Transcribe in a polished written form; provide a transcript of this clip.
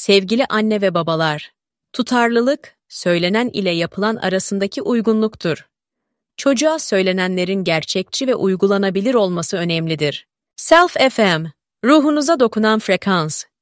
Sevgili anne ve babalar, tutarlılık, söylenen ile yapılan arasındaki uygunluktur. Çocuğa söylenenlerin gerçekçi ve uygulanabilir olması önemlidir. Self FM, ruhunuza dokunan frekans.